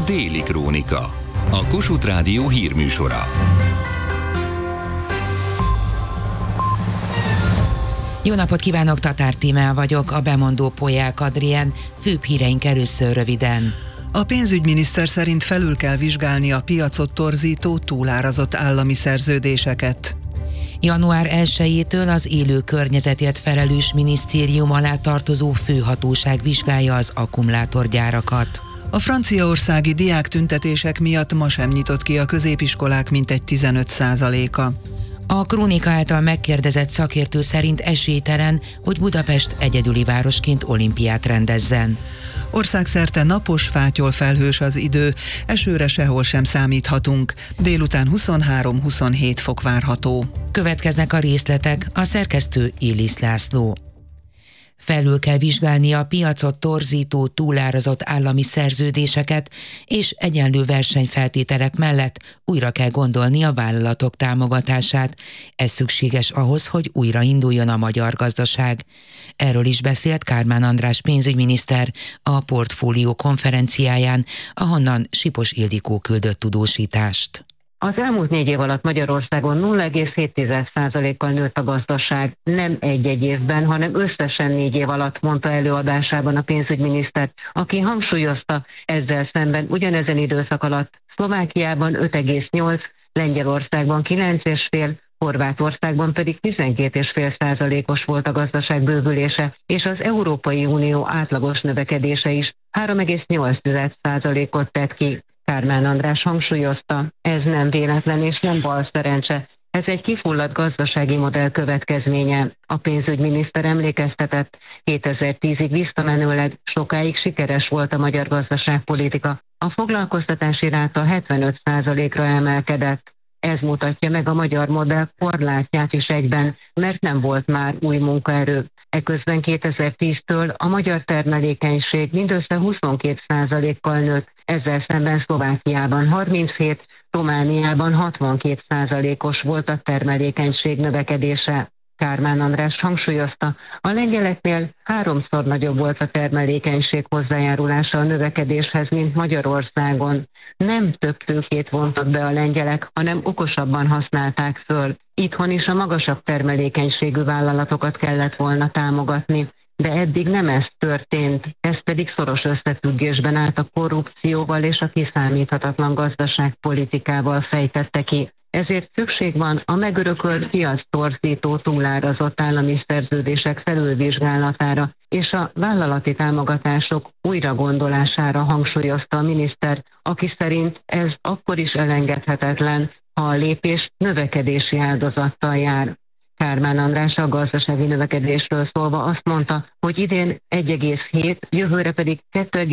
Déli Krónika, a Kossuth Rádió hírműsora. Jó napot kívánok, Tatár Tímea vagyok, a bemondó Polyák Adrien, főbb híreink először röviden. A pénzügyminiszter szerint felül kell vizsgálni a piacot torzító, túlárazott állami szerződéseket. Január 1-től az élő környezetért felelős minisztérium alá tartozó főhatóság vizsgálja az akkumulátorgyárakat. A franciaországi diáktüntetések miatt ma sem nyitott ki a középiskolák mintegy 15%-a. A Krónika által megkérdezett szakértő szerint esélytelen, hogy Budapest egyedüli városként olimpiát rendezzen. Országszerte napos, fátyol-felhős az idő, esőre sehol sem számíthatunk. Délután 23-27 fok várható. Következnek a részletek, a szerkesztő Illis László. Felül kell vizsgálni a piacot torzító, túlárazott állami szerződéseket, és egyenlő versenyfeltételek mellett újra kell gondolni a vállalatok támogatását. Ez szükséges ahhoz, hogy újra induljon a magyar gazdaság. Erről is beszélt Kármán András pénzügyminiszter a Portfólió konferenciáján, ahonnan Sipos Ildikó küldött tudósítást. Az elmúlt 4 év alatt Magyarországon 0,7%-kal nőtt a gazdaság, nem egy évben, hanem összesen 4 év alatt, mondta előadásában a pénzügyminiszter, aki hangsúlyozta, ezzel szemben ugyanezen időszak alatt Szlovákiában 5,8, Lengyelországban 9,5, Horvátországban pedig 12,5%-os volt a gazdaság bővülése, és az Európai Unió átlagos növekedése is 3,8%-ot tett ki. Kármán András hangsúlyozta, ez nem véletlen és nem balszerencse, ez egy kifulladt gazdasági modell következménye. A pénzügyminiszter emlékeztetett, 2010-ig visszamenőleg sokáig sikeres volt a magyar gazdaságpolitika. A foglalkoztatási ráta 75%-ra emelkedett. Ez mutatja meg a magyar modell korlátját is egyben, mert nem volt már új munkaerő. Eközben 2010-től a magyar termelékenység mindössze 22%-kal nőtt, ezzel szemben Szlovákiában 37, Romániában 62%-os volt a termelékenység növekedése. Kármán András hangsúlyozta, a lengyeleknél 3-szor nagyobb volt a termelékenység hozzájárulása a növekedéshez, mint Magyarországon. Nem több tőkét vontak be a lengyelek, hanem okosabban használták föl. Itthon is a magasabb termelékenységű vállalatokat kellett volna támogatni, de eddig nem ez történt, ez pedig szoros összefüggésben állt a korrupcióval és a kiszámíthatatlan gazdaságpolitikával, fejtette ki. Ezért szükség van a megörökölt piactorzító, túlárazott állami szerződések felülvizsgálatára és a vállalati támogatások újragondolására, hangsúlyozta a miniszter, aki szerint ez akkor is elengedhetetlen, ha a lépés növekedési áldozattal jár. Kármán András a gazdasági növekedésről szólva azt mondta, hogy idén 1,7, jövőre pedig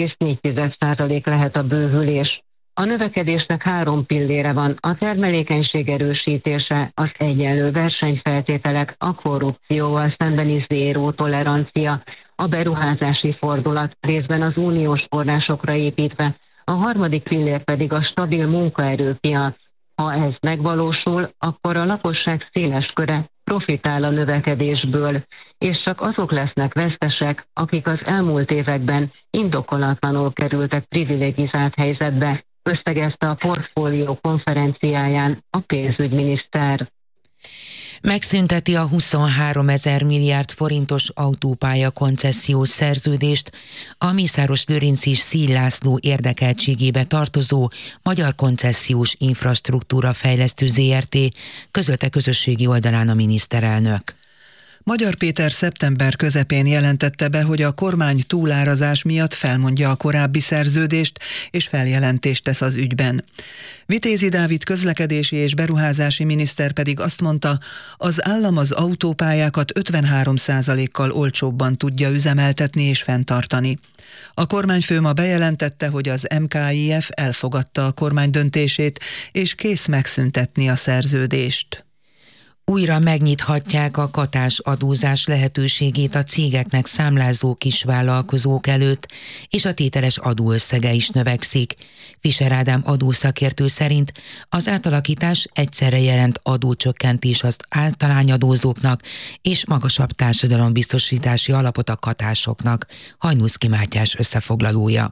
2,4% lehet a bővülés. A növekedésnek 3 pillére van, a termelékenység erősítése, az egyenlő versenyfeltételek, a korrupcióval szembeni zéró tolerancia, a beruházási fordulat, részben az uniós forrásokra építve, a 3. pillér pedig a stabil munkaerőpiac. Ha ez megvalósul, akkor a lakosság széles köre profitál a növekedésből, és csak azok lesznek vesztesek, akik az elmúlt években indokolatlanul kerültek privilegizált helyzetbe, összegezte a Portfólió konferenciáján a pénzügyminiszter. Megszünteti a 23 000 milliárd forintos autópálya koncesziós szerződést a Mészáros Lőrinc és Szíj László érdekeltségébe tartozó Magyar Koncesziós Infrastruktúra Fejlesztő Zrt., közölte közösségi oldalán a miniszterelnök. Magyar Péter szeptember közepén jelentette be, hogy a kormány túlárazás miatt felmondja a korábbi szerződést, és feljelentést tesz az ügyben. Vitézy Dávid közlekedési és beruházási miniszter pedig azt mondta, az állam az autópályákat 53%-kal olcsóbban tudja üzemeltetni és fenntartani. A kormányfő ma bejelentette, hogy az MKIF elfogadta a kormány döntését, és kész megszüntetni a szerződést. Újra megnyithatják a katás adózás lehetőségét a cégeknek számlázó kisvállalkozók előtt, és a tételes adóösszege is növekszik. Fischer Ádám adószakértő szerint az átalakítás egyszerre jelent adócsökkentés az általányadózóknak és magasabb társadalombiztosítási alapot a katásoknak. Hajnóczky Mátyás összefoglalója.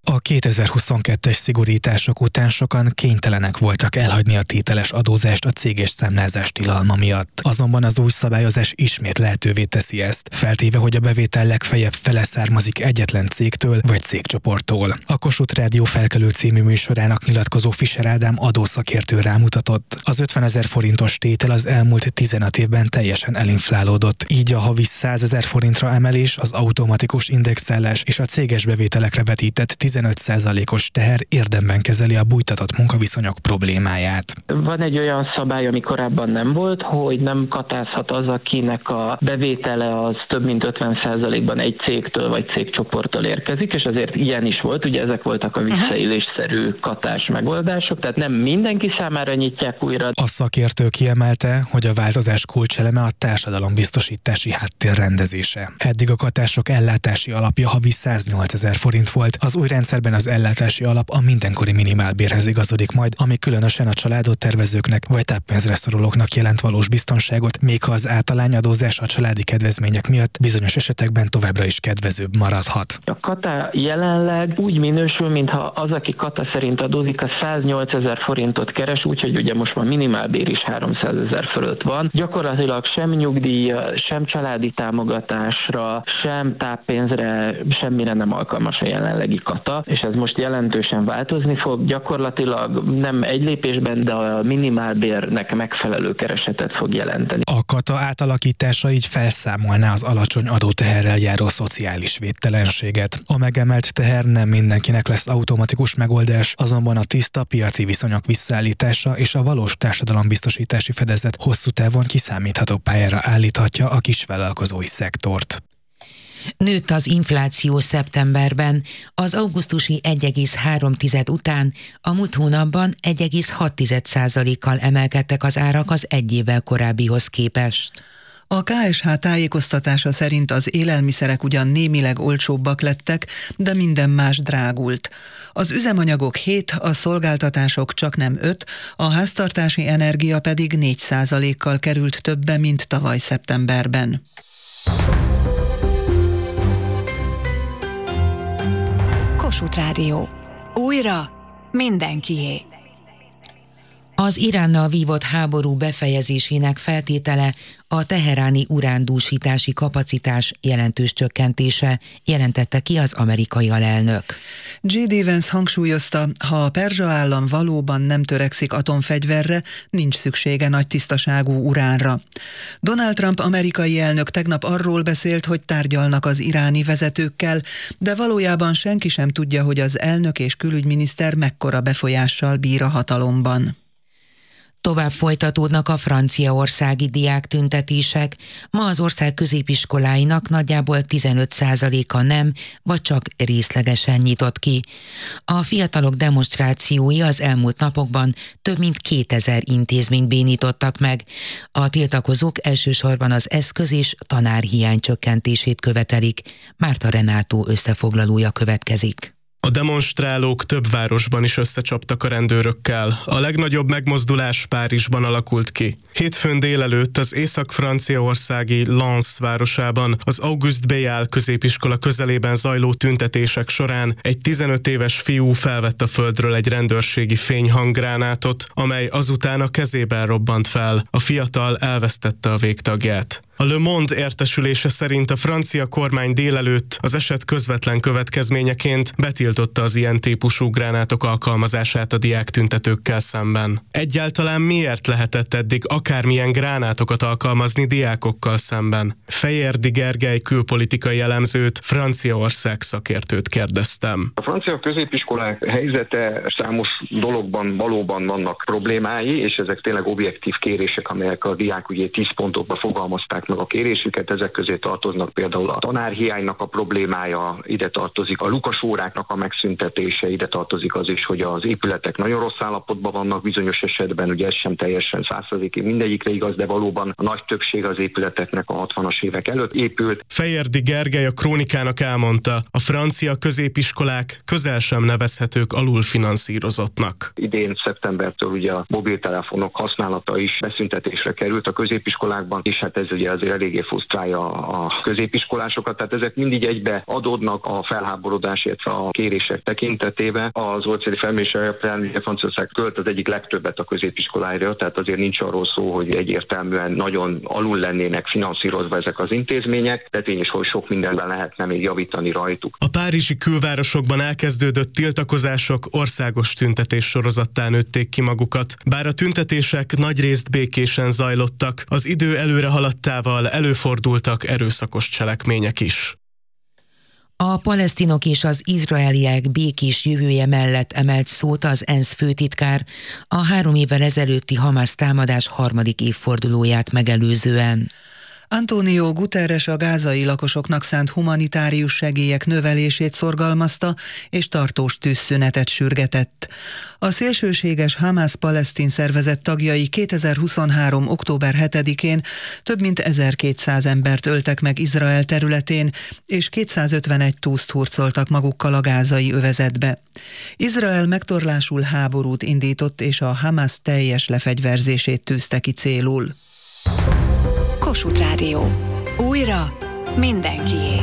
A 2022-es szigorítások után sokan kénytelenek voltak elhagyni a tételes adózást a céges számlázás tilalma miatt. Azonban az új szabályozás ismét lehetővé teszi ezt, feltéve, hogy a bevétel legfeljebb fele származik egyetlen cégtől vagy cégcsoporttól. A Kossuth Rádió Felkelő című műsorának nyilatkozó Fischer Ádám adószakértő rámutatott. Az 50 000 forintos tétel az elmúlt 15 évben teljesen elinflálódott, így a havi 100 000 forintra emelés, az automatikus indexálás és a céges bevételekre vetített 15%-os teher érdemben kezeli a bújtatott munkaviszonyok problémáját. Van egy olyan szabály, ami korábban nem volt, hogy nem katázhat az, akinek a bevétele az több mint 50%-ban egy cégtől vagy cégcsoporttól érkezik, és azért ilyen is volt, ugye ezek voltak a visszaélésszerű katás megoldások, tehát nem mindenki számára nyitják újra. A szakértő kiemelte, hogy a változás kulcseleme a társadalombiztosítási háttér rendezése. Eddig a katások ellátási alapja havi 108 000 forint volt, az új rendszerben az ellátási alap a mindenkori minimálbérhez igazodik majd, ami különösen a családot tervezőknek vagy táppénzre szorulóknak jelent valós biztonságot, még ha az általányadózás a családi kedvezmények miatt bizonyos esetekben továbbra is kedvezőbb maradhat. A kata jelenleg úgy minősül, mintha az, aki kata szerint adózik, a 108 000 forintot keres, úgyhogy ugye most már minimálbér is 300 000 fölött van. Gyakorlatilag sem nyugdíj, sem családi támogatásra, sem táppénzre, semmire nem alkalmas a jelenlegi kata, és ez most jelentősen változni fog. Gyakorlatilag nem egy lépésben, de a minimálbérnek megfelelő keresetet fog jelenteni. A kata átalakítása így felszámolná az alacsony adóteherrel járó szociális védtelenséget. A megemelt teher nem mindenkinek lesz automatikus megoldás, azonban a tiszta piaci viszonyok visszaállítása és a valós társadalombiztosítási fedezet hosszú távon kiszámítható pályára állíthatja a kisvállalkozói szektort. Nőtt az infláció szeptemberben, az augusztusi 1,3 után a múlt hónapban 1,6%-kal emelkedtek az árak az egy évvel korábbihoz képest. A KSH tájékoztatása szerint az élelmiszerek ugyan némileg olcsóbbak lettek, de minden más drágult. Az üzemanyagok 7, a szolgáltatások csaknem 5, a háztartási energia pedig 4%-kal került többe, mint tavaly szeptemberben. Kossuth Rádió. Újra mindenkié. Az Iránnal vívott háború befejezésének feltétele a teheráni urándúsítási kapacitás jelentős csökkentése, jelentette ki az amerikai alelnök. J.D. Vance hangsúlyozta, ha a perzsa állam valóban nem törekszik atomfegyverre, nincs szüksége nagy tisztaságú uránra. Donald Trump amerikai elnök tegnap arról beszélt, hogy tárgyalnak az iráni vezetőkkel, de valójában senki sem tudja, hogy az elnök és külügyminiszter mekkora befolyással bír a hatalomban. Tovább folytatódnak a franciaországi diáktüntetések. Ma az ország középiskoláinak nagyjából 15%-a nem, vagy csak részlegesen nyitott ki. A fiatalok demonstrációi az elmúlt napokban több mint 2000 intézményt bénítottak meg. A tiltakozók elsősorban az eszköz- és tanárhiány csökkentését követelik. Márta Renátó összefoglalója következik. A demonstrálók több városban is összecsaptak a rendőrökkel. A legnagyobb megmozdulás Párizsban alakult ki. Hétfőn délelőtt az észak-franciaországi Lens városában az Auguste Béal középiskola közelében zajló tüntetések során egy 15 éves fiú felvett a földről egy rendőrségi fényhanggránátot, amely azután a kezében robbant fel. A fiatal elvesztette a végtagját. A Le Monde értesülése szerint a francia kormány délelőtt az eset közvetlen következményeként betiltotta az ilyen típusú gránátok alkalmazását a diáktüntetőkkel szemben. Egyáltalán miért lehetett eddig akármilyen gránátokat alkalmazni diákokkal szemben? Fejérdi Gergely külpolitikai elemzőt, Franciaország szakértőt kérdeztem. A francia középiskolák helyzete számos dologban valóban vannak problémái, és ezek tényleg objektív kérések, amelyek a diákügyi 10 pontokba fogalmazták meg a kérésüket, ezek közé tartoznak például a tanárhiánynak a problémája, ide tartozik a lukasóráknak a megszüntetése, ide tartozik az is, hogy az épületek nagyon rossz állapotban vannak, bizonyos esetben ugye ez sem teljesen 100%-ig mindegyikre igaz, de valóban a nagy többség az épületeknek a 60-as évek előtt épült. Fejérdi Gergely a Krónikának elmondta, a francia középiskolák közel sem nevezhetők alulfinanszírozottnak. Idén szeptembertől ugye a mobiltelefonok használata is beszüntetésre került a középiskolákban, és hát ez ugye azért eléggé frusztrálja a középiskolásokat, tehát ezek mindig egybe adódnak a felháborodás, illetve a kérések tekintetében. Az OECD felmérés alapján Franciaország költ az egyik legtöbbet a középiskolára, tehát azért nincs arról szó, hogy egyértelműen nagyon alul lennének finanszírozva ezek az intézmények, de tényleg, hogy sok mindenben lehetne még javítani rajtuk. A párizsi külvárosokban elkezdődött tiltakozások országos tüntetés sorozattá nőtték ki magukat. Bár a tüntetések nagyrészt békésen zajlottak, az idő előre haladtával előfordultak erőszakos cselekmények is. A palesztinok és az izraeliek békés jövője mellett emelt szót az ENSZ főtitkár a 3 évvel ezelőtti Hamas támadás 3. évfordulóját megelőzően. Antonio Guterres a gázai lakosoknak szánt humanitárius segélyek növelését szorgalmazta, és tartós tűzszünetet sürgetett. A szélsőséges Hamas palesztin szervezet tagjai 2023. október 7-én több mint 1200 embert öltek meg Izrael területén, és 251 túszt hurcoltak magukkal a gázai övezetbe. Izrael megtorlásul háborút indított, és a Hamas teljes lefegyverzését tűzte ki célul. Kossuth Rádió. Újra mindenkié.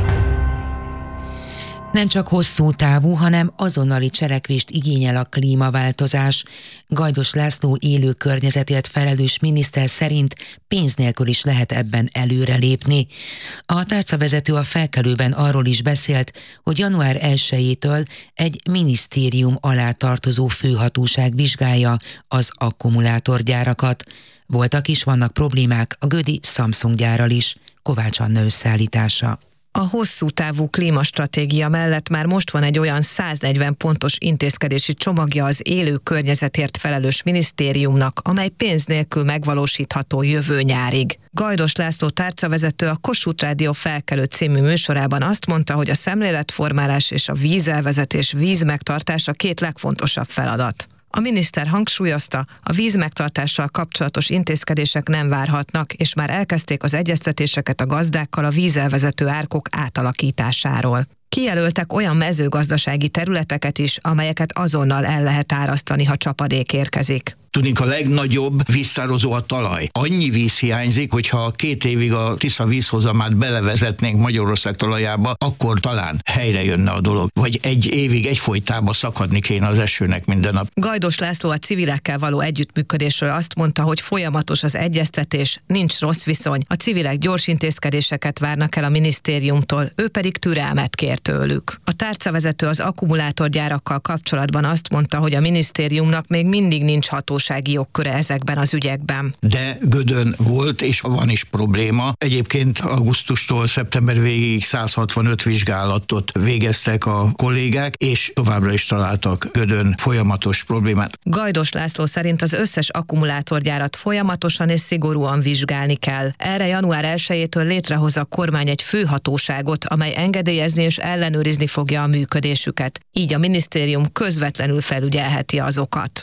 Nem csak hosszú távú, hanem azonnali cselekvést igényel a klímaváltozás. Gajdos László élő környezetért felelős miniszter szerint pénz nélkül is lehet ebben előrelépni. A tárcavezető a Felkelőben arról is beszélt, hogy január 1-től egy minisztérium alá tartozó főhatóság vizsgálja az akkumulátorgyárakat. Voltak is, vannak problémák a gödi Samsung gyárral is. Kovács Anna összeállítása. A hosszú távú klímastratégia mellett már most van egy olyan 140 pontos intézkedési csomagja az élő környezetért felelős minisztériumnak, amely pénz nélkül megvalósítható jövő nyárig. Gajdos László tárcavezető a Kossuth Rádió Felkelő című műsorában azt mondta, hogy a szemléletformálás és a vízelvezetés, vízmegtartása 2 legfontosabb feladat. A miniszter hangsúlyozta, a vízmegtartással kapcsolatos intézkedések nem várhatnak, és már elkezdték az egyeztetéseket a gazdákkal a vízelvezető árkok átalakításáról. Kijelöltek olyan mezőgazdasági területeket is, amelyeket azonnal el lehet árasztani, ha csapadék érkezik. Tudnék, a legnagyobb víztározó a talaj. Annyi víz hiányzik, hogyha 2 évig a Tisza vízhozamát belevezetnénk Magyarország talajába, akkor talán helyre jönne a dolog. Vagy 1 évig egyfolytában szakadni kéne az esőnek minden nap. Gajdos László a civilekkel való együttműködésről azt mondta, hogy folyamatos az egyeztetés, nincs rossz viszony, a civilek gyors intézkedéseket várnak el a minisztériumtól, ő pedig türelmet kér tőlük. A tárcavezető az akkumulátorgyárakkal kapcsolatban azt mondta, hogy a minisztériumnak még mindig nincs hatósági jogköre ezekben az ügyekben. De Gödön volt és van is probléma. Egyébként augusztustól szeptember végéig 165 vizsgálatot végeztek a kollégák, és továbbra is találtak Gödön folyamatos problémát. Gajdos László szerint az összes akkumulátorgyárat folyamatosan és szigorúan vizsgálni kell. Erre január 1-től létrehoz a kormány egy főhatóságot, amely engedélyezni és ellenőrizni fogja a működésüket. Így a minisztérium közvetlenül felügyelheti azokat.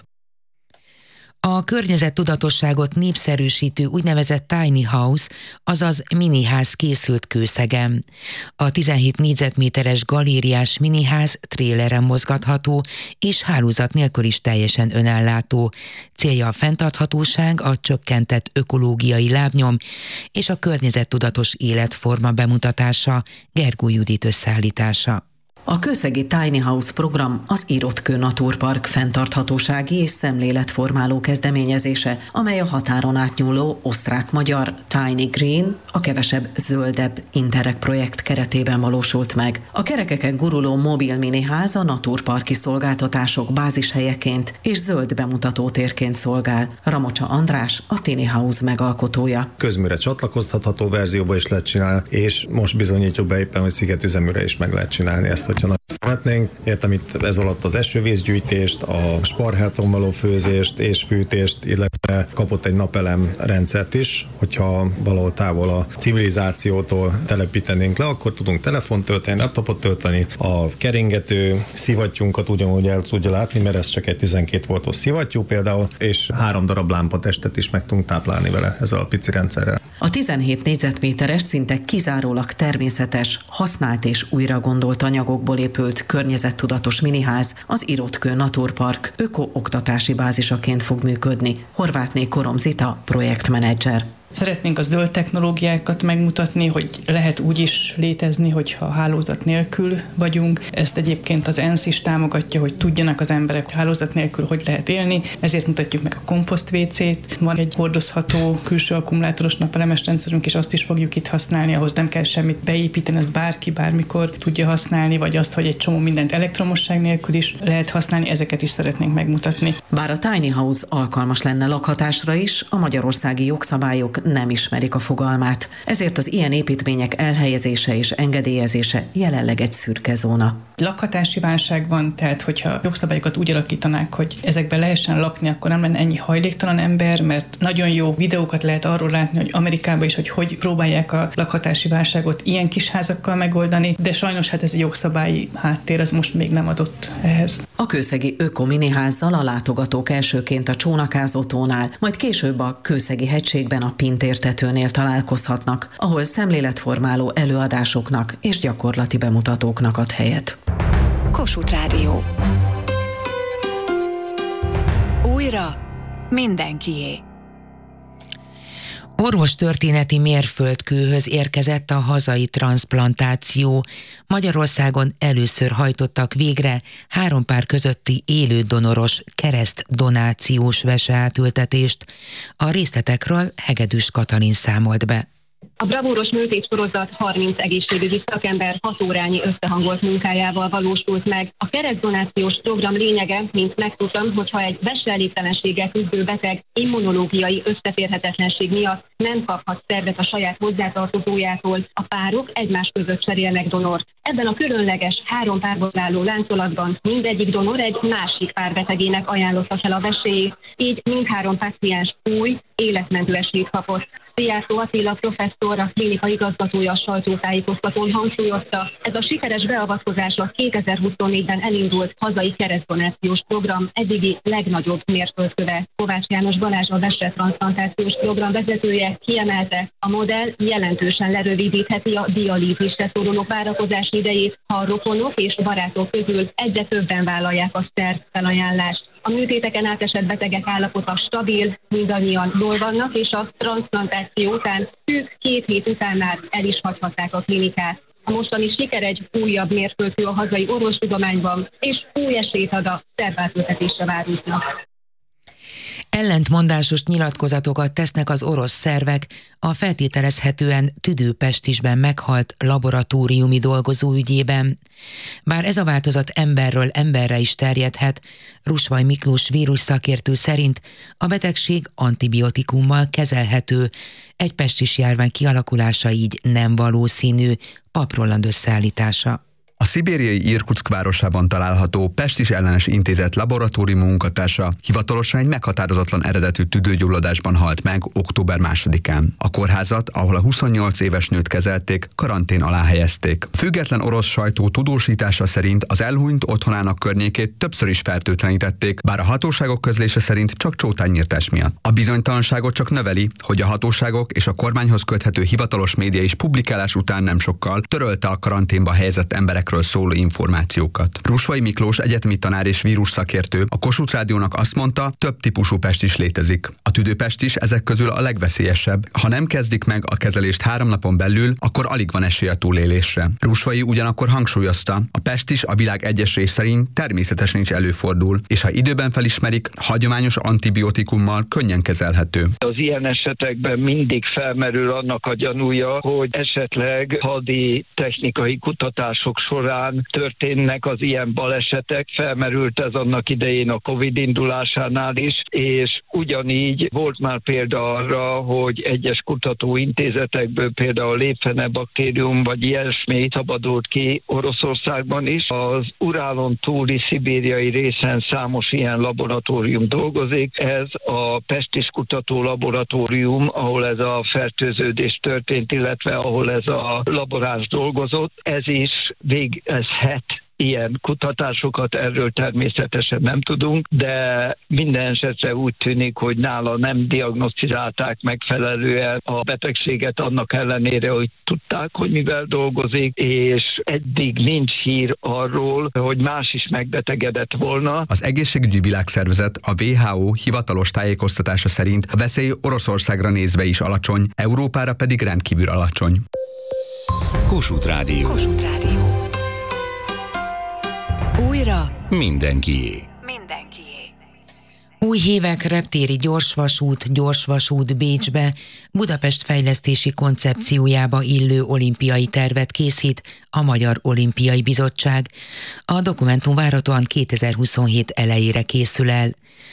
A környezettudatosságot népszerűsítő úgynevezett tiny house, azaz miniház készült Kőszegen. A 17 négyzetméteres galériás miniház tréleren mozgatható, és hálózat nélkül is teljesen önellátó. Célja a fenntarthatóság, a csökkentett ökológiai lábnyom és a környezettudatos életforma bemutatása. Gergó Judit összeállítása. A kőszegi Tiny House program az Irotkő Naturpark fenntarthatósági és szemléletformáló kezdeményezése, amely a határon átnyúló osztrák-magyar Tiny Green, a kevesebb zöldebb Interreg projekt keretében valósult meg. A kerekeken guruló mobil miniház a naturparki szolgáltatások bázishelyeként és zöld bemutatótérként szolgál. Ramocsa András, a Tiny House megalkotója. Közműre csatlakoztatható verzióba is lehet csinálni, és most bizonyítjuk be éppen, hogy szigetüzeműre is meg lehet csinálni ezt, hogyha szeretnénk. Értem itt ez alatt az esővízgyűjtést, a sparháton való főzést és fűtést, illetve kapott egy napelem rendszert is, hogyha valahol távol a civilizációtól telepítenénk le, akkor tudunk telefont tölteni, laptopot tölteni, a keringető szivattyúnkat ugyanúgy el tudja látni, mert ez csak egy 12 voltos szivattyú például, és 3 darab lámpatestet is meg tudunk táplálni vele ezzel a pici rendszerrel. A 17 négyzetméteres, szinte kizárólag természetes, használt és újra gondolt anyagokból épült környezettudatos miniház az Irotkő Naturpark öko-oktatási bázisaként fog működni. Horvátné Korom Zita, projektmenedzser. Szeretnénk a zöld technológiákat megmutatni, hogy lehet úgy is létezni, hogyha hálózat nélkül vagyunk. Ezt egyébként az ENSZ is támogatja, hogy tudjanak az emberek hálózat nélkül, hogy lehet élni. Ezért mutatjuk meg a komposzt WC-t. Van egy hordozható külső akkumulátoros napelemes rendszerünk, és azt is fogjuk itt használni, ahhoz nem kell semmit beépíteni, ezt bárki bármikor tudja használni, vagy azt, hogy egy csomó mindent elektromosság nélkül is lehet használni, ezeket is szeretnénk megmutatni. Bár a tiny house alkalmas lenne lakhatásra is, a magyarországi jogszabályok nem ismerik a fogalmát. Ezért az ilyen építmények elhelyezése és engedélyezése jelenleg egy szürke zóna. Lakhatási válság van, tehát hogyha jogszabályokat úgy alakítanák, hogy ezekben lehessen lakni, akkor nem lenne ennyi hajléktalan ember, mert nagyon jó videókat lehet arról látni, hogy Amerikában is, hogy próbálják a lakhatási válságot ilyen kis házakkal megoldani, de sajnos ez egy jogszabályi háttér, ez most még nem adott ehhez. A kőszegi öko-miniházzal a látogatók elsőként a Csónakázótónál, majd később a Kőszegi hegységben a Pintértetőnél találkozhatnak, ahol szemléletformáló előadásoknak és gyakorlati bemutatóknak ad helyet. Kossuth Rádió. Újra mindenkié. Orvostörténeti mérföldkőhöz érkezett a hazai transzplantáció. Magyarországon először hajtottak végre 3 pár közötti élődonoros keresztdonációs veseátültetést. A részletekről Hegedűs Katalin számolt be. A bravúros műtétsorozat 30 egészségügyi szakember 6 órányi összehangolt munkájával valósult meg. A keresztdonációs program lényege, mint megtudtam, hogyha egy veseelégtelenséggel küzdő beteg immunológiai összeférhetetlenség miatt nem kaphat szervet a saját hozzátartozójától, a párok egymás között cserélnek donort. Ebben a különleges 3 párból álló láncolatban mindegyik donor egy másik pár betegének ajánlotta fel a vesélyét, így mindhárom páciens új, életmentő esélyt kapott. Szijjártó Attila professzor, a klinika igazgatója a sajtótájékoztatón hangsúlyozta, ez a sikeres beavatkozás a 2024-ben elindult hazai keresztdonációs program eddigi legnagyobb mérföldköve. Kovács János Balázs, a vesetranszplantációs program vezetője kiemelte, a modell jelentősen lerövidítheti a dialízisre szorulók várakozási idejét, ha a rokonok és barátok közül egyre többen vállalják a szerv felajánlást. A műtéteken átesett betegek állapota stabil, mindannyian jól vannak, és a transzplantáció után szűk 2 hét után már el is hagyhatták a klinikát. A mostani siker egy újabb mérföldkő a hazai orvostudományban, és új esélyt ad a szervátültetésre váróknak. Ellentmondásos nyilatkozatokat tesznek az orosz szervek a feltételezhetően Tüdőpestisben meghalt laboratóriumi dolgozó ügyében. Bár ez a változat emberről emberre is terjedhet, Rusvaj Miklós vírusszakértő szerint a betegség antibiotikummal kezelhető, egy pestis járvány kialakulása így nem valószínű. Pap Roland összeállítása. A szibériai Irkutszk városában található Pestis ellenes intézet laboratórium munkatársa hivatalosan egy meghatározatlan eredetű tüdőgyulladásban halt meg október 2-án. A kórházat, ahol a 28 éves nőt kezelték, karantén alá helyezték. Független orosz sajtó tudósítása szerint az elhunyt otthonának környékét többször is fertőtlenítették, bár a hatóságok közlése szerint csak csótányírtás miatt. A bizonytalanságot csak növeli, hogy a hatóságok és a kormányhoz köthető hivatalos média is publikálás után nem sokkal törölte a karanténba helyezett emberekről szóló információkat. Rusvaj Miklós egyetemi tanár és vírusszakértő a Kossuth Rádiónak azt mondta, több típusú pestis létezik. A tüdőpestis ezek közül a legveszélyesebb. Ha nem kezdik meg a kezelést 3 napon belül, akkor alig van esély a túlélésre. Rusvaj ugyanakkor hangsúlyozta, a pestis a világ egyes részein természetesen is előfordul, és ha időben felismerik, hagyományos antibiotikummal könnyen kezelhető. Az ilyen esetekben mindig felmerül annak a gyanúja, hogy esetleg hadi technikai kutatások során történnek az ilyen balesetek. Felmerült ez annak idején a Covid indulásánál is, és ugyanígy volt már példa arra, hogy egyes kutatóintézetekből például a lépfenebaktérium vagy ilyesmi szabadult ki Oroszországban is. Az Urálon túli szibériai részen számos ilyen laboratórium dolgozik. Ez a Pestis kutató laboratórium, ahol ez a fertőződés történt, illetve ahol ez a laboráns dolgozott. Ez is végezhet ilyen kutatásokat, erről természetesen nem tudunk, de minden esetre úgy tűnik, hogy nála nem diagnosztizálták megfelelően a betegséget, annak ellenére, hogy tudták, hogy mivel dolgozik, és eddig nincs hír arról, hogy más is megbetegedett volna. Az Egészségügyi Világszervezet, a WHO hivatalos tájékoztatása szerint a veszély Oroszországra nézve is alacsony, Európára pedig rendkívül alacsony. Kossuth Rádió. Kossuth Rádió. Újra mindenkié. Új hívek, reptéri gyorsvasút Bécsbe, Budapest fejlesztési koncepciójába illő olimpiai tervet készít a Magyar Olimpiai Bizottság. A dokumentum várhatóan 2027 elejére készül el.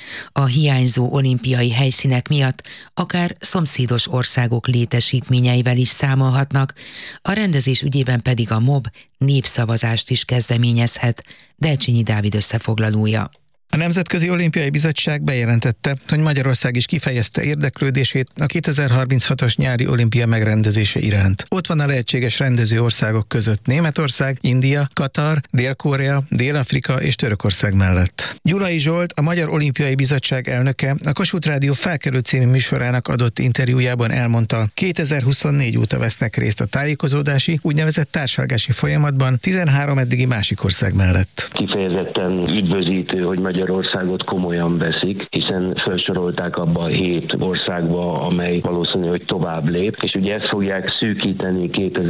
A hiányzó olimpiai helyszínek miatt akár szomszédos országok létesítményeivel is számolhatnak, a rendezés ügyében pedig a MOB népszavazást is kezdeményezhet. Delcsényi Dávid összefoglalója. A Nemzetközi Olimpiai Bizottság bejelentette, hogy Magyarország is kifejezte érdeklődését a 2036-os nyári olimpia megrendezése iránt. Ott van a lehetséges rendező országok között Németország, India, Katar, Dél-Korea, Dél-Afrika és Törökország mellett. Gyulai Zsolt, a Magyar Olimpiai Bizottság elnöke a Kossuth Rádió Felkelő című műsorának adott interjújában elmondta, 2024 óta vesznek részt a tájékozódási, úgynevezett társalgási folyamatban 13 eddigi másik ország mellett. Kifejezetten üdvözítő, hogy Magyarországot komolyan veszik, hiszen felsorolták abba a 7 országba, amely valószínű, hogy tovább lép, és ugye ezt fogják szűkíteni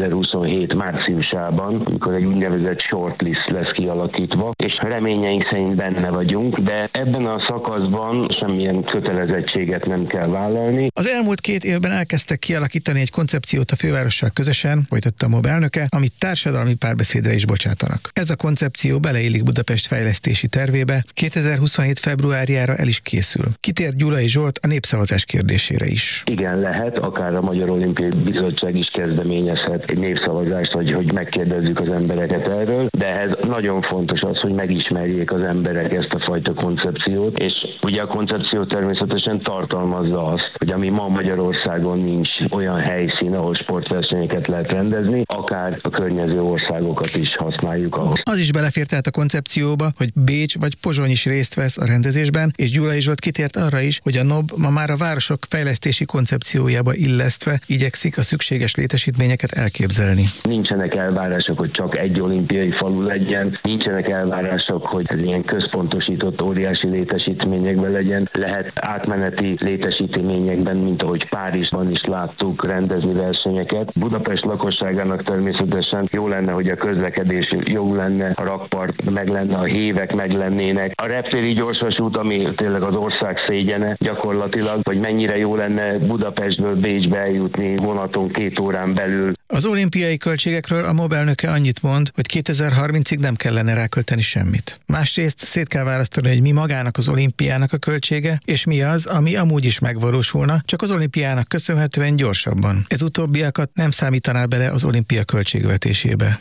2027 márciusában, amikor egy úgynevezett shortlist lesz kialakítva, és reményeink szerint benne vagyunk, de ebben a szakaszban semmilyen kötelezettséget nem kell vállalni. Az elmúlt 2 évben elkezdtek kialakítani egy koncepciót a fővárossal közösen, folytatta a MOB elnöke, amit társadalmi párbeszédre is bocsátanak. Ez a koncepció beleillik Budapest fejlesztési tervébe, 2027 februárjára el is készül. Kitér Gyulai Zsolt a népszavazás kérdésére is. Igen, lehet, akár a Magyar Olimpiai Bizottság is kezdeményezhet egy népszavazást, hogy megkérdezzük az embereket erről, de ehhez nagyon fontos az, hogy megismerjék az emberek ezt a fajta koncepciót, és ugye a koncepció természetesen tartalmazza azt, hogy ami ma Magyarországon nincs olyan helyszín, ahol sportversenyeket lehet rendezni, akár a környező országokat is használjuk ahhoz. Az is belefért át a koncepcióba, hogy Bécs vagy Pozsony is részt vesz a rendezésben, és Gyulai Zsolt kitért arra is, hogy a NOB ma már a városok fejlesztési koncepciójába illesztve igyekszik a szükséges létesítményeket elképzelni. Nincsenek elvárások, hogy csak egy olimpiai falu legyen, nincsenek elvárások, hogy ez ilyen központosított óriási létesítményekben legyen, lehet átmeneti létesítményekben, mint ahogy Párizsban is láttuk rendezni versenyeket. Budapest lakosságának természetesen jó lenne, hogy a közlekedés jó lenne, a rakpart meg lenne, a hévek meg lennének. A reptéri gyorsvasút, ami tényleg az ország szégyene gyakorlatilag, hogy mennyire jó lenne Budapestből Bécsbe eljutni vonaton 2 órán belül. Az olimpiai költségekről a MOB elnöke annyit mond, hogy 2030-ig nem kellene rákölteni semmit. Másrészt szét kell választani, hogy mi magának az olimpiának a költsége, és mi az, ami amúgy is megvalósulna, csak az olimpiának köszönhetően gyorsabban. Ez utóbbiakat nem számítaná bele az olimpia költségvetésébe.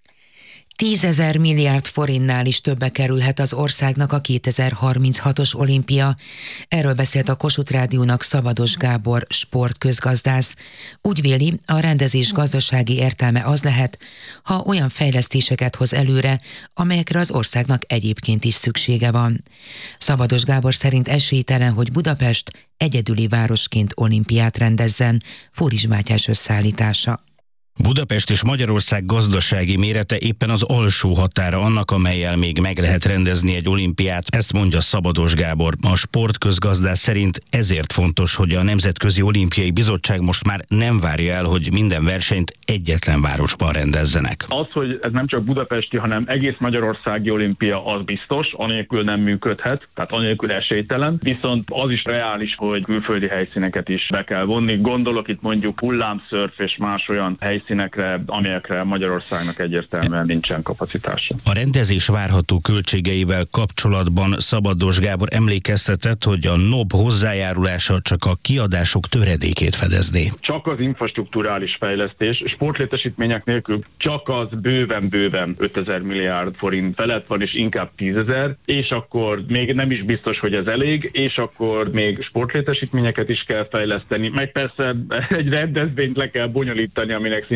10 000 milliárd forintnál is többe kerülhet az országnak a 2036-os olimpia. Erről beszélt a Kossuth Rádiónak Szabados Gábor sportközgazdász. Úgy véli, a rendezés gazdasági értelme az lehet, ha olyan fejlesztéseket hoz előre, amelyekre az országnak egyébként is szüksége van. Szabados Gábor szerint esélytelen, hogy Budapest egyedüli városként olimpiát rendezzen. Fóris Mátyás összeállítása. Budapest és Magyarország gazdasági mérete éppen az alsó határa annak, amellyel még meg lehet rendezni egy olimpiát, ezt mondja Szabados Gábor. A sportközgazdász szerint ezért fontos, hogy a Nemzetközi Olimpiai Bizottság most már nem várja el, hogy minden versenyt egyetlen városban rendezzenek. Az, hogy ez nem csak budapesti, hanem egész magyarországi olimpia, az biztos, anélkül nem működhet, tehát anélkül esélytelen, viszont az is reális, hogy külföldi helyszíneket is be kell vonni. Gondolok itt mondjuk hullámszörf és más olyan helyszínekre, amelyekre Magyarországnak egyértelműen nincsen kapacitása. A rendezés várható költségeivel kapcsolatban Szabados Gábor emlékeztetett, hogy a NOB hozzájárulása csak a kiadások töredékét fedezné. Csak az infrastrukturális fejlesztés, sportlétesítmények nélkül csak az bőven 5000 milliárd forint felett van, és inkább 10 000, és akkor még nem is biztos, hogy ez elég, és akkor még sportlétesítményeket is kell fejleszteni, meg persze egy rendezvényt le kell bonyolítani, aminek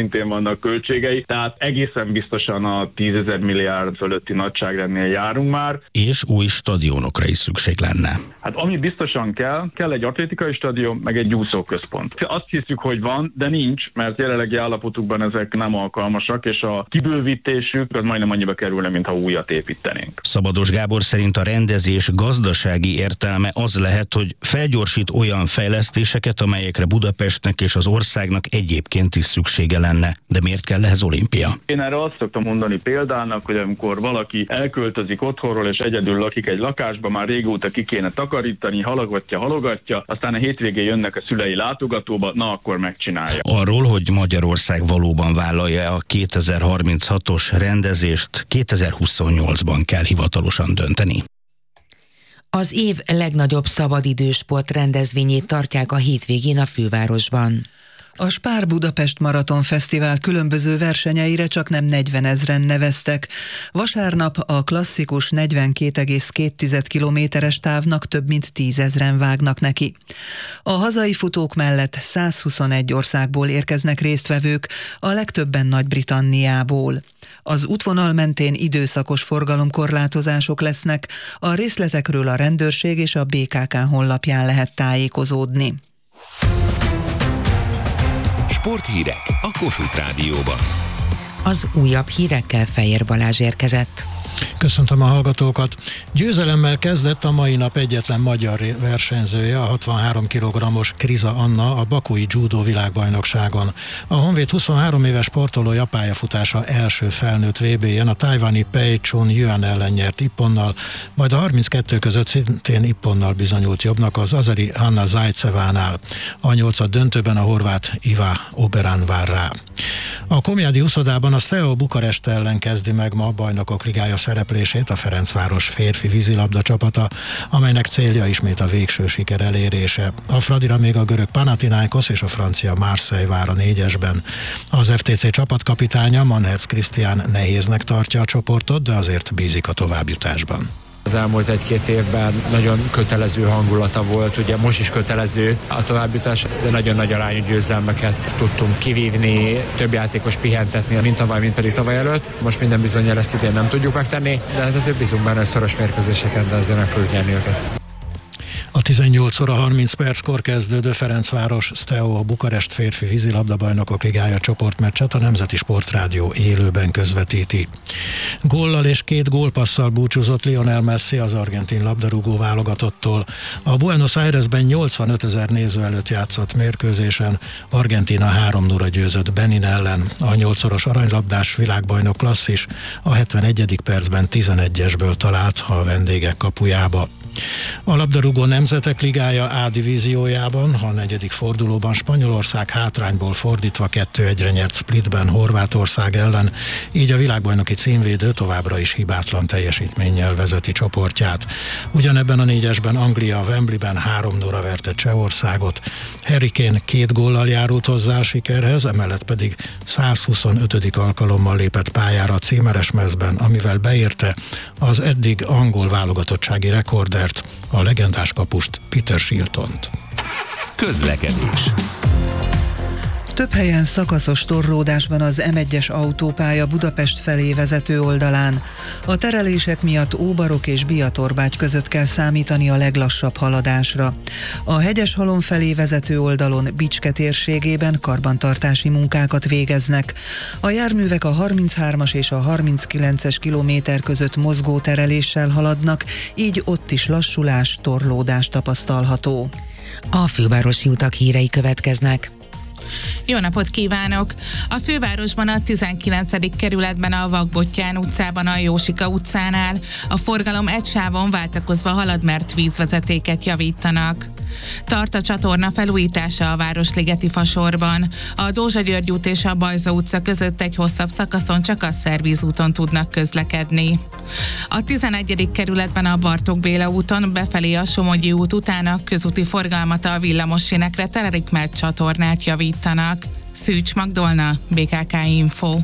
szintén vannak költségei, tehát egészen biztosan a 10 000 milliárd fölötti nagyságrendnél járunk már. És új stadionokra is szükség lenne. Hát ami biztosan kell egy atlétikai stadion, meg egy úszóközpont. Azt hiszük, hogy van, de nincs, mert jelenlegi állapotukban ezek nem alkalmasak, és a kibővítésük az majdnem annyiba kerülne, mintha újat építenénk. Szabados Gábor szerint a rendezés gazdasági értelme az lehet, hogy felgyorsít olyan fejlesztéseket, amelyekre Budapestnek és az országnak egyébként is szüksége lenne. De miért kell ehhez olimpia? Én erre azt szoktam mondani példának, hogy amikor valaki elköltözik otthonról és egyedül lakik egy lakásba, már régóta ki kéne takarítani, halogatja, aztán a hétvégén jönnek a szülei látogatóba, na akkor megcsinálja. Arról, hogy Magyarország valóban vállalja a 2036-os rendezést, 2028-ban kell hivatalosan dönteni. Az év legnagyobb szabadidősport rendezvényét tartják a hétvégén a fővárosban. A Spár Budapest Maraton Fesztivál különböző versenyeire csak nem 40 000-en neveztek. Vasárnap a klasszikus 42,2 kilométeres távnak több mint 10 000-en vágnak neki. A hazai futók mellett 121 országból érkeznek résztvevők, a legtöbben Nagy-Britanniából. Az útvonal mentén időszakos forgalomkorlátozások lesznek, a részletekről a rendőrség és a BKK honlapján lehet tájékozódni. Sporthírek a Kossuth Rádióban. Az újabb hírekkel Fejér Balázs érkezett. Köszöntöm a hallgatókat! Győzelemmel kezdett a mai nap egyetlen magyar versenyzője, a 63 kg-os Kriza Anna a bakui judo világbajnokságon. A Honvéd 23 éves sportolója pályafutása első felnőtt VB-jén a tajvani Pei Chun Yuan ellen nyert ipponnal, majd a 32 között szintén ipponnal bizonyult jobbnak az azeri Hanna Zajcevánál. A 8. döntőben a horvát Iva Oberán vár rá. A Komjádi úszodában a Steaua Bukarest ellen kezdi meg ma a Bajnokok Ligája szereplését a Ferencváros férfi vízilabda csapata, amelynek célja ismét a végső siker elérése. A Fradira még a görög Panathinaikos és a francia Marseille vár a 4-esben. Az FTC csapatkapitánya Manherz Krisztián nehéznek tartja a csoportot, de azért bízik a továbbjutásban. Az elmúlt 1-2 évben nagyon kötelező hangulata volt, ugye most is kötelező a továbbjutás, de nagyon nagy arányú győzelmeket tudtunk kivívni, több játékos pihentetni, mint tavaly, mint pedig tavaly előtt. Most minden bizonnyal ezt idén nem tudjuk megtenni, de hát azért bízunk benne szoros mérkőzéseken, de azért meg fogjuk nyerni őket. A 18 óra 30 perckor kezdődő Ferencváros Steaua Bukarest férfi vízilabda bajnokok ligája csoportmeccset a Nemzeti Sportrádió élőben közvetíti. Góllal és 2 gólpasszal búcsúzott Lionel Messi az argentin labdarúgó válogatottól. A Buenos Airesben 85 000 néző előtt játszott mérkőzésen Argentína 3-0 győzött Benin ellen. A 8-szoros aranylabdás világbajnok klasszis a 71. percben 11-esből talált a vendégek kapujába. A labdarúgó Nemzetek Ligája A divíziójában a 4. fordulóban Spanyolország hátrányból fordítva 2-1-re nyert Splitben Horvátország ellen, így a világbajnoki címvédő továbbra is hibátlan teljesítménnyel vezeti csoportját. Ugyanebben a 4-esben Anglia a Wembleyben 3-0-ra verte Csehországot. Harry Kane 2 góllal járult hozzá a sikerhez, emellett pedig 125. alkalommal lépett pályára a címeres mezben, amivel beérte az eddig angol válogatottsági rekordert, a legendás kapust Peter Shiltont. Közlekedés. Több helyen szakaszos torlódás van az M1-es autópálya Budapest felé vezető oldalán. A terelések miatt Óbarok és Biatorbágy között kell számítani a leglassabb haladásra. A Hegyeshalom felé vezető oldalon Bicske térségében karbantartási munkákat végeznek. A járművek a 33-as és a 39-es kilométer között mozgó tereléssel haladnak, így ott is lassulás, torlódás tapasztalható. A fővárosi utak hírei következnek. Jó napot kívánok! A fővárosban a 19. kerületben a Vakbottyán utcában a Jósika utcánál a forgalom egy sávon váltakozva halad, mert vízvezetéket javítanak. Tart a csatorna felújítása a Városligeti fasorban. A Dózsa György út és a Bajza utca között egy hosszabb szakaszon csak a szervízúton tudnak közlekedni. A 11. kerületben a Bartók Béla úton befelé a Somogyi út után a közúti forgalmat a villamossinekre terelik, mert csatornát javítanak. Szűcs Magdolna, BKK Info.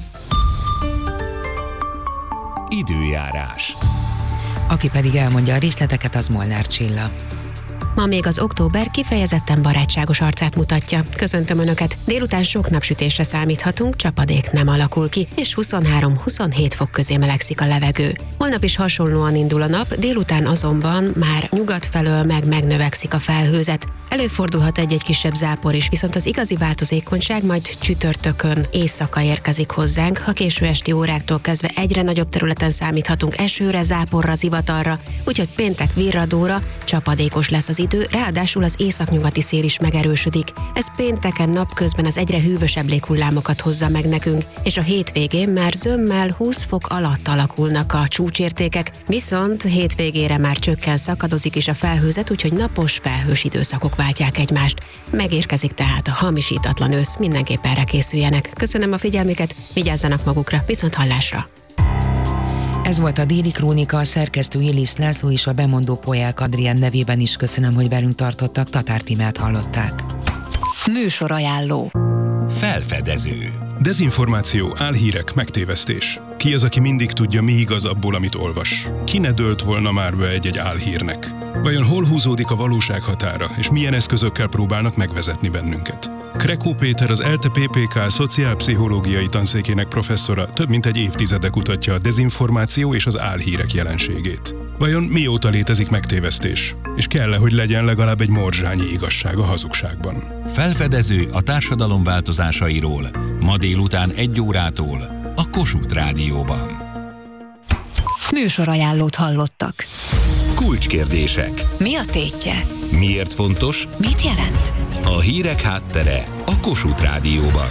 Időjárás. Aki pedig elmondja a részleteket, az Molnár Csilla. Ma még az október kifejezetten barátságos arcát mutatja. Köszöntöm Önöket! Délután sok napsütésre számíthatunk, csapadék nem alakul ki, és 23-27 fok közé melegszik a levegő. Holnap is hasonlóan indul a nap, délután azonban már nyugat felől megnövekszik a felhőzet. Előfordulhat egy-egy kisebb zápor is, viszont az igazi változékonyság majd csütörtökön éjszaka érkezik hozzánk. A késő esti óráktól kezdve egyre nagyobb területen számíthatunk esőre, záporra, zivatarra, úgyhogy péntek virradóra, csapadékos lesz az idő, ráadásul az északnyugati szél is megerősödik. Ez pénteken napközben az egyre hűvösebb léghullámokat hozza meg nekünk, és a hétvégén már zömmel 20 fok alatt alakulnak a csúcsértékek, viszont hétvégére már csökken, szakadozik is a felhőzet, úgyhogy napos, felhős időszakok váltják egymást. Megérkezik tehát a hamisítatlan ősz, mindenképp erre készüljenek. Köszönöm a figyelmüket, vigyázzanak magukra, viszont hallásra! Ez volt a Déli Krónika, a szerkesztő Illis László és a bemondó Polyák Adrián nevében is köszönöm, hogy velünk tartottak, Tatár Tímát hallották. Műsorajánló. Felfedező. Dezinformáció, álhírek, megtévesztés. Ki az, aki mindig tudja, mi igaz abból, amit olvas? Ki ne dőlt volna már be egy-egy álhírnek? Vajon hol húzódik a valóság határa, és milyen eszközökkel próbálnak megvezetni bennünket? Krekó Péter, az ELTE PPK szociálpszichológiai tanszékének professzora több mint egy évtizede kutatja a dezinformáció és az álhírek jelenségét. Vajon mióta létezik megtévesztés? És kell-e, hogy legyen legalább egy morzsányi igazság a hazugságban? Felfedező a társadalom változásairól. Ma délután 1 órától a Kossuth Rádióban. Műsorajánlót hallottak. Kulcskérdések. Mi a tétje? Miért fontos? Mit jelent? A hírek háttere a Kossuth Rádióban.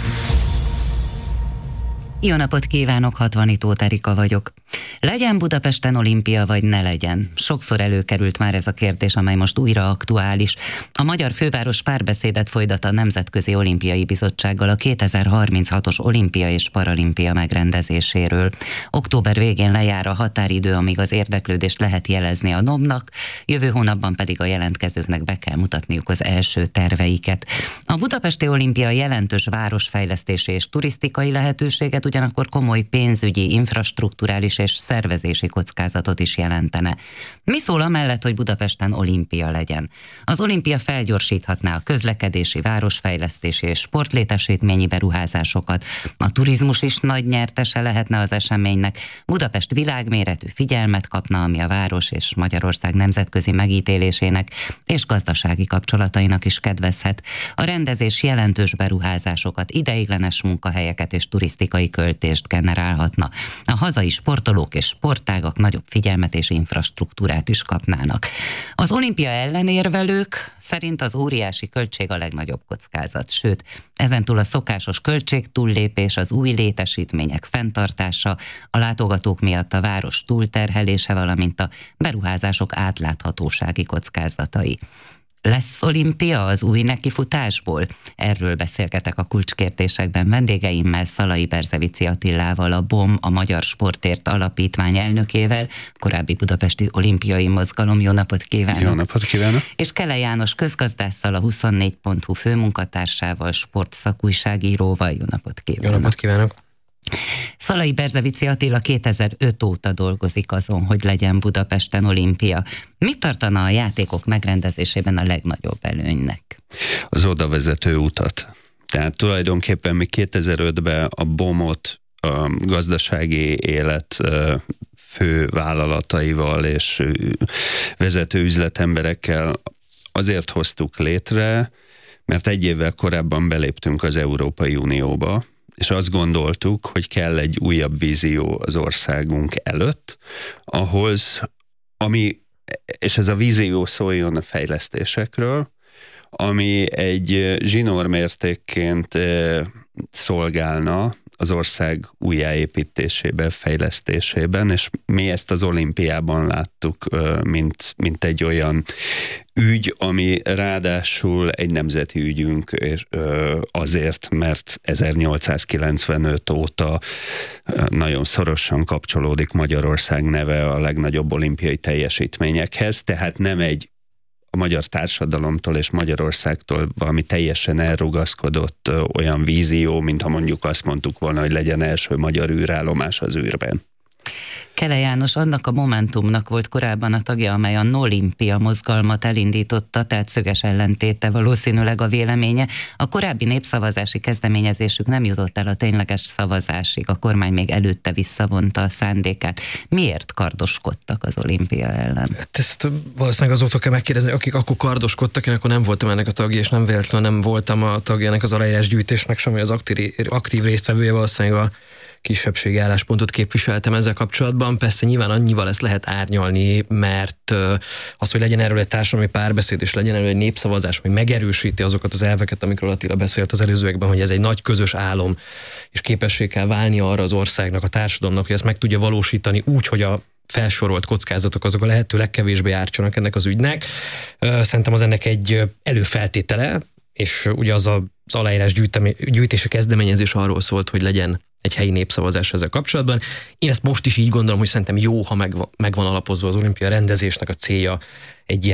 Jó napot kívánok, Hatvanitó Erika vagyok. Legyen Budapesten olimpia, vagy ne legyen? Sokszor előkerült már ez a kérdés, amely most újra aktuális. A magyar főváros párbeszédet folytat a Nemzetközi Olimpiai Bizottsággal a 2036-os olimpia és paralimpia megrendezéséről. Október végén lejár a határidő, amíg az érdeklődést lehet jelezni a NOB-nak, jövő hónapban pedig a jelentkezőknek be kell mutatniuk az első terveiket. A budapesti olimpia jelentős városfejlesztési és turisztikai lehetőséget, ugyanakkor komoly pénzügyi, infrastrukturális és szervezési kockázatot is jelentene. Mi szól amellett, hogy Budapesten olimpia legyen? Az olimpia felgyorsíthatná a közlekedési, városfejlesztési és sportlétesítményi beruházásokat. A turizmus is nagy nyertese lehetne az eseménynek. Budapest világméretű figyelmet kapna, ami a város és Magyarország nemzetközi megítélésének és gazdasági kapcsolatainak is kedvezhet. A rendezés jelentős beruházásokat, ideiglenes munkahelyeket és turisztikai költést generálhatna. A hazai sportolók és sportágak nagyobb figyelmet és infrastruktúrát is kapnának. Az olimpia ellenérvelők szerint az óriási költség a legnagyobb kockázat, sőt, ezentúl a szokásos költségtúllépés, az új létesítmények fenntartása, a látogatók miatt a város túlterhelése, valamint a beruházások átláthatósági kockázatai. Lesz olimpia az új nekifutásból? Erről beszélgetek a kulcskérdésekben vendégeimmel, Szalai Berzevici Attilával, a BOM, a Magyar Sportért Alapítvány elnökével, korábbi budapesti olimpiai mozgalom. Jó napot kívánok! Jó napot kívánok! És Kele János közgazdásszal, a 24.hu főmunkatársával, sportszakújságíróval. Jó napot kívánok! Jó napot kívánok! Szalai Berzevici Attila 2005 óta dolgozik azon, hogy legyen Budapesten olimpia. Mit tartana a játékok megrendezésében a legnagyobb előnynek? Az odavezető utat. Tehát tulajdonképpen mi 2005-ben a BOM-ot a gazdasági élet fő vállalataival és vezető üzletemberekkel azért hoztuk létre, mert egy évvel korábban beléptünk az Európai Unióba, és azt gondoltuk, hogy kell egy újabb vízió az országunk előtt, ahhoz, és ez a vízió szóljon a fejlesztésekről, ami egy zsinórmértékként szolgálna az ország újjáépítésében, fejlesztésében, és mi ezt az olimpiában láttuk, mint egy olyan ügy, ami ráadásul egy nemzeti ügyünk, és azért, mert 1895 óta nagyon szorosan kapcsolódik Magyarország neve a legnagyobb olimpiai teljesítményekhez, tehát nem egy a magyar társadalomtól és Magyarországtól valami teljesen elrugaszkodott olyan vízió, mintha mondjuk azt mondtuk volna, hogy legyen első magyar űrállomás az űrben. Kele János annak a Momentumnak volt korábban a tagja, amely a Nolimpia mozgalmat elindította, tehát szöges ellentéte valószínűleg a véleménye. A korábbi népszavazási kezdeményezésük nem jutott el a tényleges szavazásig, a kormány még előtte visszavonta a szándékát. Miért kardoskodtak az olimpia ellen? Ezt valószínűleg azóta kell megkérdezni, akik akkor kardoskodtak, én akkor nem voltam ennek a tagja, és nem véletlenül nem voltam a tagja ennek az aláírásgyűjtésnek, sem, hogy az aktív résztvevője, valószínűleg a kisebbségi álláspontot képviseltem ezzel kapcsolatban. Persze nyilván annyival ezt lehet árnyalni, mert az, hogy legyen erről egy társadalmi párbeszéd, és legyen erről egy népszavazás, még megerősíti azokat az elveket, amikről Attila beszélt az előzőekben, hogy ez egy nagy közös álom, és képessé kell válni arra az országnak, a társadalomnak, hogy ezt meg tudja valósítani úgy, hogy a felsorolt kockázatok azok a lehető legkevésbé ártsanak ennek az ügynek. Szerintem az ennek egy előfeltétele, és ugye az aláírás gyűjtési kezdeményezés arról szólt, hogy legyen egy helyi népszavazás ezzel kapcsolatban. Én ezt most is így gondolom, hogy szerintem jó, ha meg van alapozva az olimpia rendezésnek a célja egy ilyen